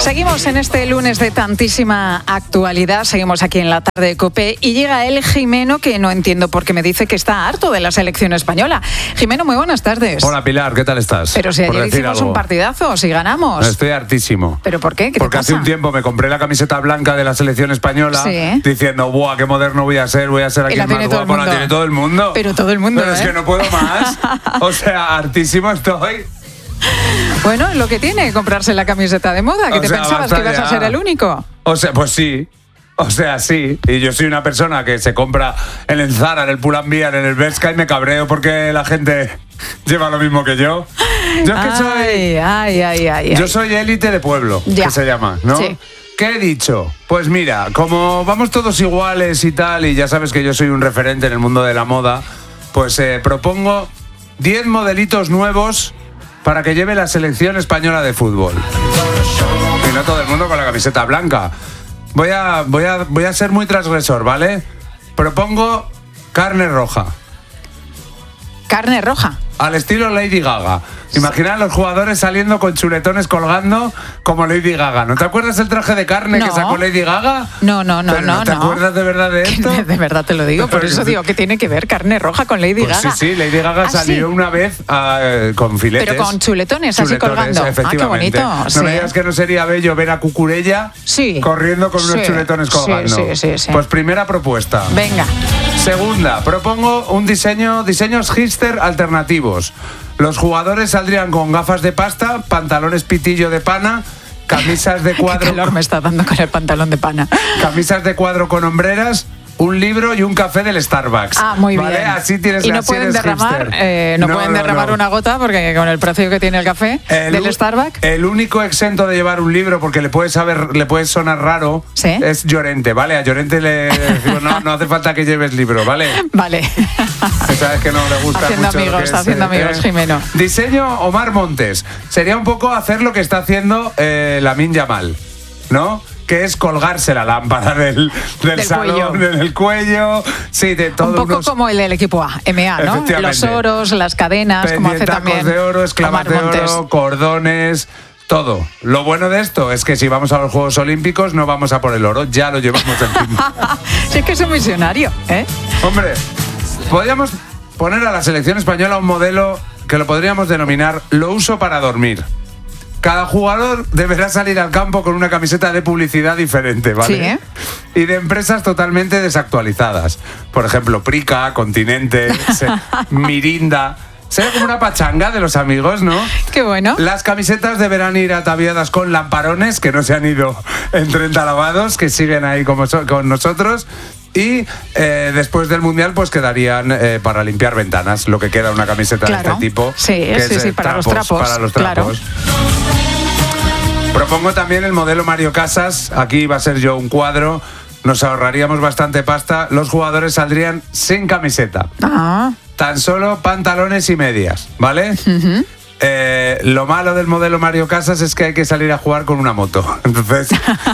Seguimos en este lunes de tantísima actualidad, seguimos aquí en la tarde de COPE y llega el Jimeno, que no entiendo por qué me dice que está harto de la selección española. Jimeno, muy buenas tardes. Hola Pilar, ¿qué tal estás? Pero si ayer hicimos un partidazo, si ganamos. Estoy hartísimo. ¿Pero por qué? ¿Qué Porque te pasa? hace un tiempo me compré la camiseta blanca de la selección española, sí, diciendo, ¡buah, qué moderno voy a ser aquí en más guapo! La tiene todo el mundo. Pero todo el mundo, Pero es que no puedo más. O sea, hartísimo estoy. Bueno, es lo que tiene comprarse la camiseta de moda, que te pensabas que ibas a ser el único. O sea, pues sí. O sea, sí. Y yo soy una persona que se compra en el Zara, en el Pull&Bear, en el Bershka y me cabreo porque la gente lleva lo mismo que yo. Yo que soy... Yo soy élite de pueblo, que se llama, ¿no? Sí. ¿Qué he dicho? Pues mira, como vamos todos iguales y tal, y ya sabes que yo soy un referente en el mundo de la moda, pues propongo 10 modelitos nuevos para que lleve la selección española de fútbol. Y no todo el mundo con la camiseta blanca. Voy a ser muy transgresor, ¿vale? Propongo carne roja. ¿Carne roja? Al estilo Lady Gaga. Imagina a los jugadores saliendo con chuletones colgando como Lady Gaga. ¿No te acuerdas el traje de carne que sacó Lady Gaga? No. ¿Te acuerdas de verdad de esto? De verdad te lo digo, por eso digo que tiene que ver carne roja con Lady Gaga. Sí, Lady Gaga salió una vez con filetes. Pero con chuletones así colgando. Efectivamente. Qué bonito. No me digas que no sería bello ver a Cucurella corriendo con unos chuletones colgando. Sí. Pues primera propuesta. Venga. Segunda, propongo diseños hipster alternativos. Los jugadores saldrían con gafas de pasta, pantalones pitillo de pana, camisas de cuadro... Qué calor me está dando con el pantalón de pana. Camisas de cuadro con hombreras, un libro y un café del Starbucks. Ah, muy bien. ¿Vale? Así tienes. Y no pueden derramar, una gota porque con el precio que tiene el café del Starbucks. El único exento de llevar un libro, porque le puede sonar raro, es Llorente, ¿vale? A Llorente le digo, no hace falta que lleves libro, ¿vale? Vale. Sabes que no le gusta está haciendo amigos, Jimeno. Diseño Omar Montes. Sería un poco hacer lo que está haciendo Lamine Yamal, ¿no? Que es colgarse la lámpara del salón en el cuello. Sí, de todo. Un poco como el del equipo A, MA, ¿no? Los oros, las cadenas, como hace también de oro, esclavas de oro, cordones, todo. Lo bueno de esto es que si vamos a los Juegos Olímpicos no vamos a por el oro, ya lo llevamos encima. Sí, es que es un visionario, ¿eh? Hombre, podríamos poner a la selección española un modelo que lo podríamos denominar lo uso para dormir. Cada jugador deberá salir al campo con una camiseta de publicidad diferente, ¿vale? Sí, ¿eh? Y de empresas totalmente desactualizadas. Por ejemplo, Prica, Continente, Mirinda. Sería como una pachanga de los amigos, ¿no? Qué bueno. Las camisetas deberán ir ataviadas con lamparones, que no se han ido en 30 lavados, que siguen ahí con nosotros. Y después del Mundial pues quedarían para limpiar ventanas, lo que queda una camiseta de este tipo. Sí, para los trapos. Para los trapos. Claro. Propongo también el modelo Mario Casas. Aquí va a ser yo un cuadro. Nos ahorraríamos bastante pasta. Los jugadores saldrían sin camiseta. Tan solo pantalones y medias, ¿vale? Uh-huh. Lo malo del modelo Mario Casas es que hay que salir a jugar con una moto. Entonces,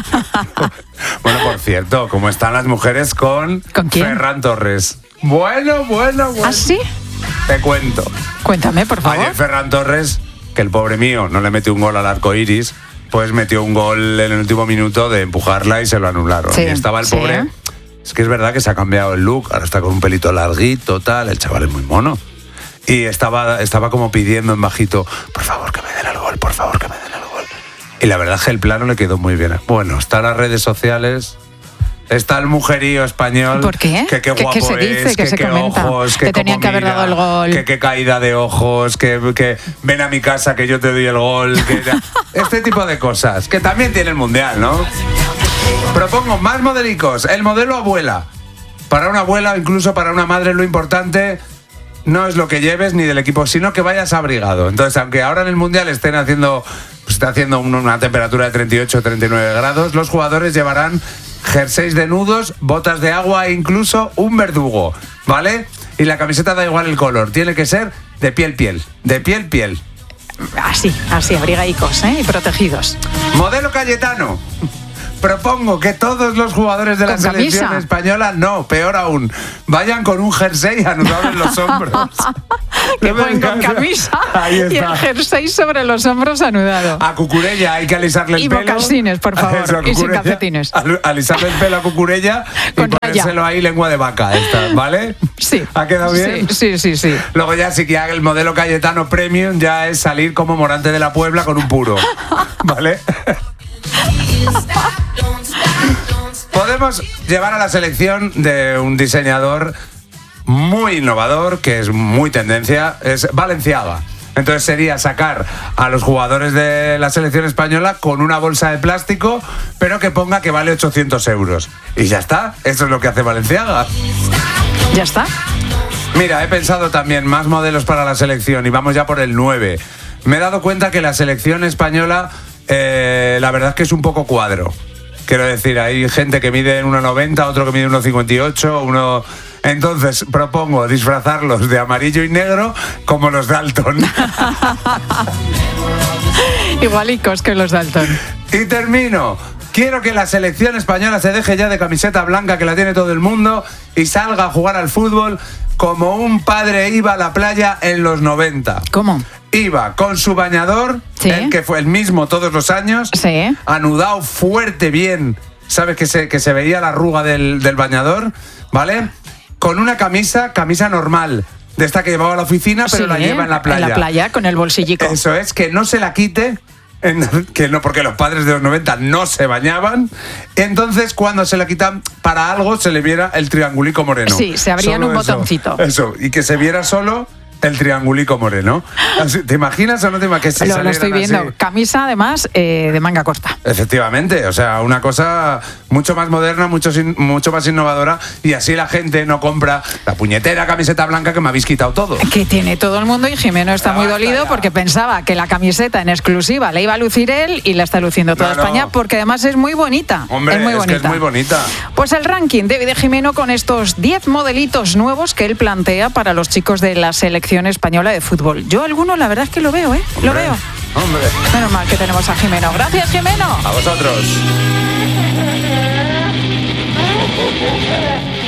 bueno, por cierto, ¿cómo están las mujeres con quién? Ferran Torres? Bueno. ¿Ah, sí? Te cuento. Cuéntame, por favor. Ayer Ferran Torres, que el pobre mío no le metió un gol al arco iris, pues metió un gol en el último minuto de empujarla y se lo anularon. Sí, y estaba el pobre... Es que es verdad que se ha cambiado el look, ahora está con un pelito larguito, tal, el chaval es muy mono. Y estaba como pidiendo en bajito, por favor que me den el gol, por favor que me den el gol. Y la verdad es que el plano le quedó muy bien. Bueno, está en las redes sociales, está el mujerío español. ¿Por qué? Que qué guapo se dice, es, que se comenta, ojos, que tenían que haber dado el gol. Que qué caída de ojos, que ven a mi casa que yo te doy el gol. Este tipo de cosas, que también tiene el Mundial, ¿no? Propongo más modelicos, el modelo abuela. Para una abuela o incluso para una madre lo importante no es lo que lleves ni del equipo, sino que vayas abrigado. Entonces, aunque ahora en el Mundial está haciendo una temperatura de 38 o 39 grados, los jugadores llevarán jerseys de nudos, botas de agua e incluso un verdugo, ¿vale? Y la camiseta da igual el color, tiene que ser de piel. Así, abrigaicos, y protegidos. Modelo Cayetano. propongo que todos los jugadores de la ¿Con selección camisa? española, no, peor aún, vayan con un jersey anudado en los hombros. Que ¿No me ponen con encanta? camisa Ahí y el está. jersey sobre los hombros anudado. A Cucurella hay que alisarle el Y pelo. mocasines, por favor, Eso, a y sin Cucurella, calcetines. Alisarle el pelo a Cucurella y Con raya. ponérselo ahí lengua de vaca, esta, ¿vale? Sí. ¿Ha quedado bien? Sí. Luego ya sí que haga el modelo Cayetano Premium, ya es salir como Morante de la Puebla con un puro, ¿vale? Podemos llevar a la selección de un diseñador muy innovador, que es muy tendencia, es Balenciaga. Entonces sería sacar a los jugadores de la selección española con una bolsa de plástico, pero que ponga que vale 800 euros. Y ya está, eso es lo que hace Balenciaga. Ya está. Mira, he pensado también más modelos para la selección y vamos ya por el 9. Me he dado cuenta que la selección española, la verdad es que es un poco cuadro. Quiero decir, hay gente que mide 1,90, otro que mide 1,58, uno... Entonces propongo disfrazarlos de amarillo y negro como los Dalton. Igualicos que los Dalton. Y termino. Quiero que la selección española se deje ya de camiseta blanca que la tiene todo el mundo y salga a jugar al fútbol como un padre iba a la playa en los 90. ¿Cómo? Iba con su bañador, Sí. el que fue el mismo todos los años, Sí. anudado fuerte bien, ¿sabes? Que se veía la arruga del bañador, ¿vale? Con una camisa normal, de esta que llevaba a la oficina, pero Sí, la lleva en la playa. En la playa, con el bolsillico. Eso es, que no se la quite, que no, porque los padres de los 90 no se bañaban. Entonces, cuando se la quitan para algo, se le viera el triangulico moreno. Sí, se abrían Solo un eso, botoncito. Eso, y que se viera solo el triangulico moreno. Así, ¿te imaginas o no te imaginas? Que Lo estoy salieran viendo. así? Camisa, además, de manga corta. Efectivamente, o sea, una cosa mucho más moderna, mucho más innovadora, y así la gente no compra la puñetera camiseta blanca que me habéis quitado todo. Que tiene todo el mundo, y Jimeno está muy Basta dolido ya. porque pensaba que la camiseta en exclusiva la iba a lucir él y la está luciendo toda No. España, porque además es muy bonita. Hombre, es muy bonita. que es muy bonita. Pues el ranking de Jimeno con estos 10 modelitos nuevos que él plantea para los chicos de la selección española de fútbol. Yo alguno, la verdad es que lo veo, ¿eh? Lo Hombre, veo. Hombre, Menos mal que tenemos a Jimeno. Gracias, Jimeno. a vosotros.